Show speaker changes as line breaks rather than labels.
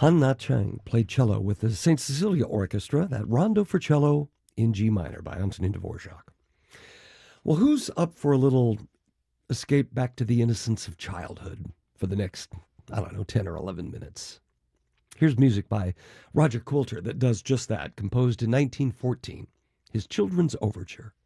Han Na Chang played cello with the St. Cecilia Orchestra, that Rondo for Cello in G minor by Antonin Dvorak. Well, who's up for a little escape back to the innocence of childhood for the next, I don't know, 10 or 11 minutes? Here's music by Roger Quilter that does just that, composed in 1914, his Children's Overture.